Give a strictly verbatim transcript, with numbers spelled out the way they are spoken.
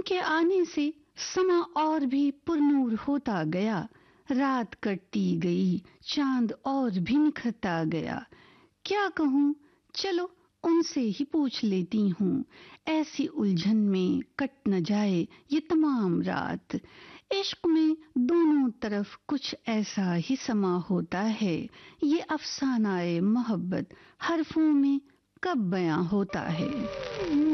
उनके आने से समा और भी पुरनूर होता गया। रात कटती गई, चांद और भी निखरता गया। क्या कहूँ, चलो उनसे ही पूछ लेती हूँ। ऐसी उलझन में कट न जाए ये तमाम रात। इश्क में दोनों तरफ कुछ ऐसा ही समा होता है। ये अफसाना ए मोहब्बत हरफों में कब बयां होता है।